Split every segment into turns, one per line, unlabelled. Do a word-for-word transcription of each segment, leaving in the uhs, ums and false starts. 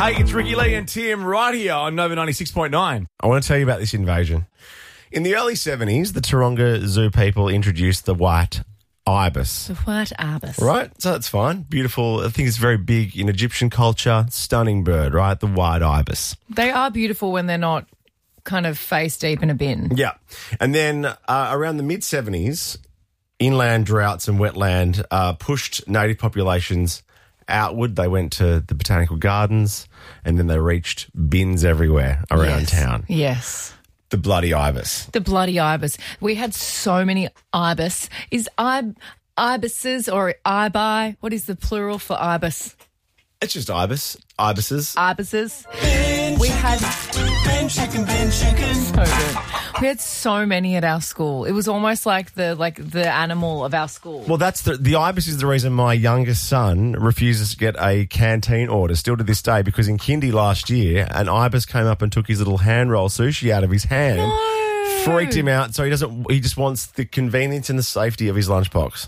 Hey, it's Ricky Lee and Tim right here on Nova ninety-six point nine. I want to tell you about this invasion. In the early seventies, the Taronga Zoo people introduced the white ibis.
The white ibis.
Right? So that's fine. Beautiful. I think it's very big in Egyptian culture. Stunning bird, right? The white ibis.
They are beautiful when they're not kind of face deep in a bin.
Yeah. And then uh, around the mid-seventies, inland droughts and wetland uh, pushed native populations outward. They went to the botanical gardens and then they reached bins everywhere around
yes.
town.
Yes.
The bloody ibis.
The bloody ibis. We had so many ibis. Is ib- ibises or ibi? What is the plural for ibis?
It's just ibis. Ibises.
Ibises. We had
Ben chicken, Ben chicken.
so good. We had so many at our school. It was almost like the like the animal of our school.
Well, that's the the ibis is the reason my youngest son refuses to get a canteen order still to this day, because in kindy last year, an ibis came up and took his little hand roll sushi out of his hand,
No.
freaked him out. So he doesn't. He just wants the convenience and the safety of his lunchbox.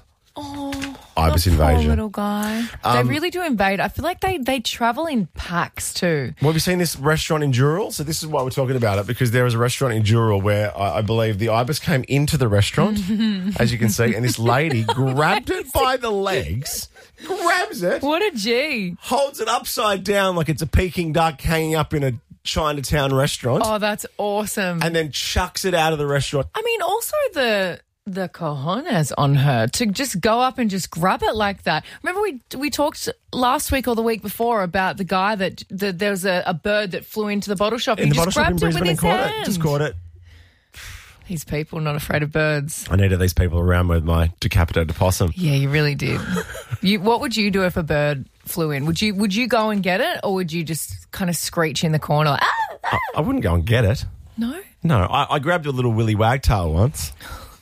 Ibis
the
invasion.
Poor little guy.
Um,
they really do invade. I feel like they, they travel in packs too.
Well, have you seen this restaurant in Dural? So this is why we're talking about it, because there was a restaurant in Dural where I, I believe the ibis came into the restaurant, as you can see, and this lady grabbed it by the legs, grabs it,
What a G.
holds it upside down like it's a Peking duck hanging up in a Chinatown restaurant,
Oh, that's awesome.
and then chucks it out of the restaurant.
I mean, also the the cojones on her to just go up and just grab it like that. Remember we we talked last week or the week before about the guy that the, there was a, a bird that flew into the bottle shop.
In
he
the
just
bottle shop in
grabbed it with
Brisbane and
his
caught
hand.
it. Just caught it.
These people not afraid of birds.
I needed these people around with my decapitated possum.
Yeah, you really did. you, what would you do if a bird flew in? Would you would you go and get it, or would you just kind of screech in the corner? Like, ah, ah?
I, I wouldn't go and get it.
No,
No, I, I grabbed a little willy wagtail once.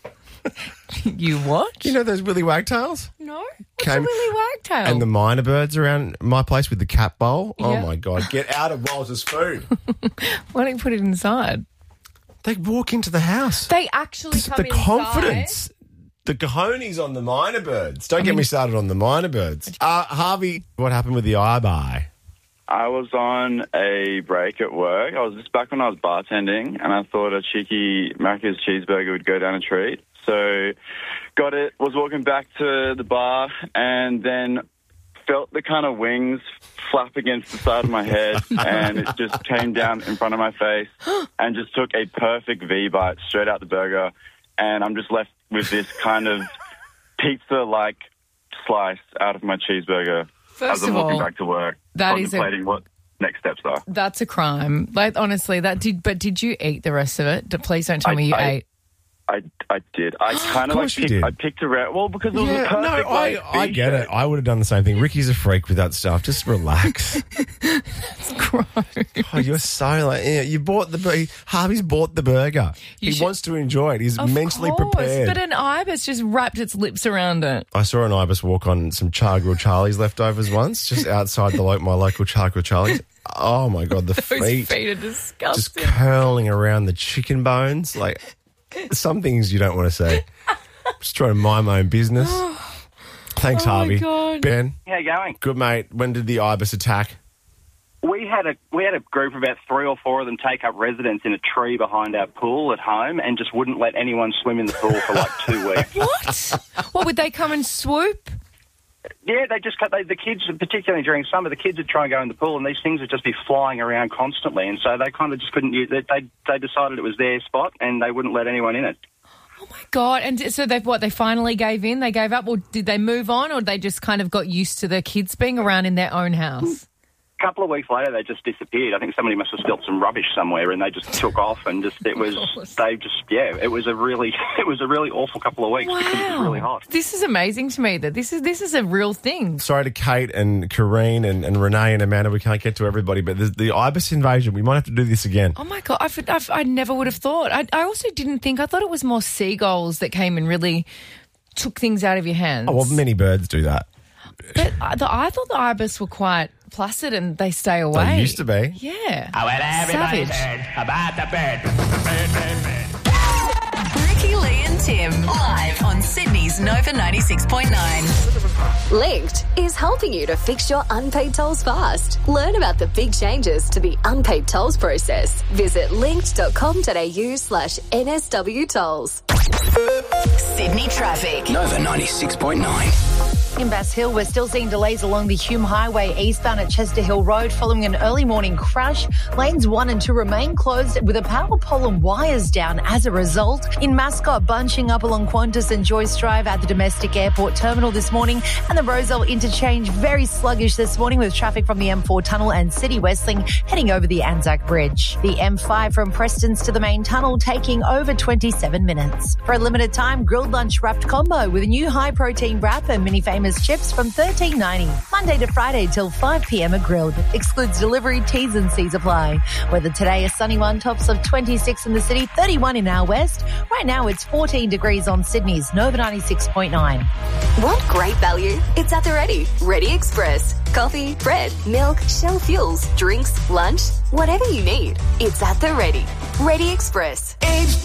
you what?
You know those willy wagtails?
no, what's
Came-
a willy wagtail?
And the minor birds around my place with the cat bowl. Oh,
Yeah.
my God. Get out of Walter's food.
Why don't you put it inside?
They walk into the house.
They actually
This-
come
the
inside.
confidence. The cojones on the minor birds. Don't get me started on the minor birds. Uh, Harvey, what happened with the iBuy?
I was on a break at work. I was just back when I was bartending, and I thought a cheeky Macca's cheeseburger would go down a treat. So got it, was walking back to the bar, and then felt the kind of wings flap against the side of my head, and it just came down in front of my face and just took a perfect V-bite straight out the burger, and I'm just left with this kind of pizza-like slice out of my cheeseburger
First
as I'm
of
walking
all,
back to work,
that is a-
contemplating what next steps are.
that's a crime. Like honestly, that did. But did you eat the rest of it? D- Please don't tell
I-
me you
I-
ate.
I, I did. I kind of like
course you
picked,
did.
I picked around. Well, because it was a
Yeah,
perfect
no, I,
like,
I get it. I would have done the same thing. Ricky's a freak with that stuff. Just relax.
Gross.
Oh, you're so like, yeah, you bought the bur- Harvey's bought the burger.
You
he
should-
wants to enjoy it. He's
Of
mentally
course,
prepared.
but an ibis just wrapped its lips around it.
I saw an ibis walk on some Char-Grilled Charlie's leftovers once, just outside the lo- my local Char-Grilled Charlie's. Oh my God, the
Those
feet,
feet are
just
disgusting.
curling around the chicken bones. Like some things you don't want to say. Just trying to mind my own business. Thanks,
Oh my
Harvey.
God.
Ben,
How you going?
good mate. When did the ibis attack?
We had a we had a group of about three or four of them take up residence in a tree behind our pool at home and just wouldn't let anyone swim in the pool for like two weeks.
What? What would they come and swoop?
Yeah, they just cut they, the kids, particularly during summer, the kids would try and go in the pool and these things would just be flying around constantly, and so they kind of just couldn't use it. They they decided it was their spot and they wouldn't let anyone in it.
Oh my God! And so they what? They finally gave in. They gave up, or did they move on, or they just kind of got used to the kids being around in their own house?
A couple of weeks later, they just disappeared. I think somebody must have spilt some rubbish somewhere, and they just took off. And just it was
course.
they just yeah, it was a really it was a really awful couple of weeks because it was really hot.
This is amazing to me that this is this is a real thing.
Sorry to Kate and Kareen and, and Renee and Amanda. We can't get to everybody, but the, the ibis invasion, we might have to do this again.
Oh my God! I've, I've, I never would have thought. I, I also didn't think. I thought it was more seagulls that came and really took things out of your hands.
Oh, well, many birds do that.
But I, the, I thought the ibis were quite placid and they stay away.
They used to be.
Yeah.
Oh, well, everybody
Savage.
heard about the bird. Bird, bird, bird.
Ricky Lee and Tim, live on Sydney's Nova ninety-six point nine.
Linked is helping you to fix your unpaid tolls fast. Learn about the big changes to the unpaid tolls process. Visit linked.com.au slash NSW tolls.
Sydney traffic.
Nova ninety-six point nine.
In Bass Hill, we're still seeing delays along the Hume Highway eastbound at Chester Hill Road following an early morning crash. Lanes one and two remain closed with a power pole and wires down as a result. In Mascot, bunching up along Qantas and Joyce Drive at the domestic airport terminal this morning, and the Rozelle interchange very sluggish this morning with traffic from the M four tunnel and City Westlink heading over the Anzac Bridge. The M five from Prestons to the main tunnel taking over twenty-seven minutes. For a limited time, grilled lunch wrapped combo with a new high protein wrap and mini famous chips from thirteen ninety. Monday to Friday till five p.m. at Grilled. Excludes delivery, T's and C's apply. Weather today, a sunny one, tops of twenty-six in the city, thirty-one in our west. Right now it's fourteen degrees on Sydney's Nova ninety-six point nine.
Want great value? It's at the Ready. Ready Express. Coffee, bread, milk, Shell fuels, drinks, lunch, whatever you need. It's at the Ready. Ready Express.